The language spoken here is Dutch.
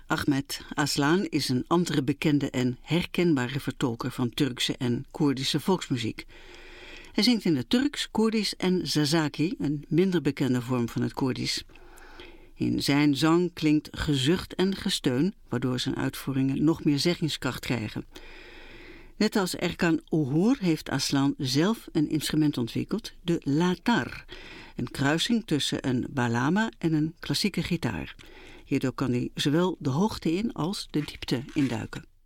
Ahmet Aslan is een andere bekende en herkenbare vertolker van Turkse en Koerdische volksmuziek. Hij zingt in het Turks, Koerdisch en Zazaki, een minder bekende vorm van het Koerdisch. In zijn zang klinkt gezucht en gesteun, waardoor zijn uitvoeringen nog meer zeggingskracht krijgen. Net als Erkan Uğur heeft Aslan zelf een instrument ontwikkeld, de latar, een kruising tussen een bağlama en een klassieke gitaar. Hierdoor kan hij zowel de hoogte in als de diepte induiken.